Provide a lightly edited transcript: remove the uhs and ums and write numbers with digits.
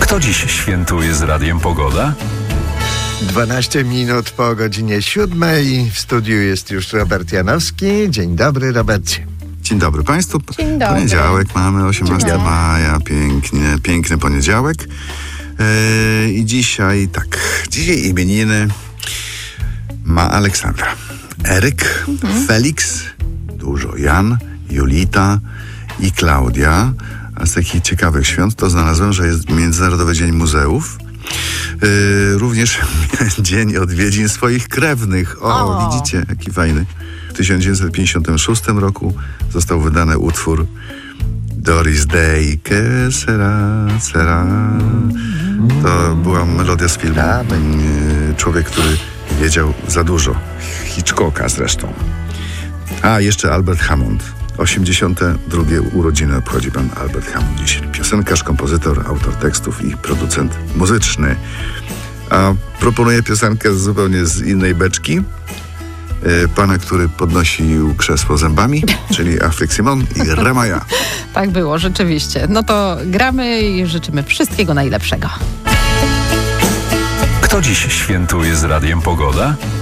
Kto dziś świętuje z Radiem Pogoda? 12 minut po godzinie 7. W studiu jest już Robert Janowski. Dzień dobry, Robercie. Dzień dobry Państwu. Dzień dobry. Poniedziałek mamy, 18 maja. Piękny poniedziałek. I dzisiaj imieniny ma Aleksandra, Eryk, Felix, dużo Jan, Julita i Klaudia. A z takich ciekawych świąt to znalazłem, że jest Międzynarodowy Dzień Muzeów. Również dzień odwiedzin swoich krewnych. Widzicie, jaki fajny. W 1956 roku został wydany utwór Doris Day, que sera, sera. To była melodia z filmu Człowiek, który wiedział za dużo. Hitchcocka zresztą. A jeszcze Albert Hammond. 82 urodziny obchodzi pan Albert Hammond dziś. Piosenkarz, kompozytor, autor tekstów i producent muzyczny. A proponuję piosenkę zupełnie z innej beczki. Pana, który podnosił krzesło zębami, czyli Afrik Simon i Remaja. Tak było, rzeczywiście. No to gramy i życzymy wszystkiego najlepszego. Kto dziś świętuje z Radiem Pogoda?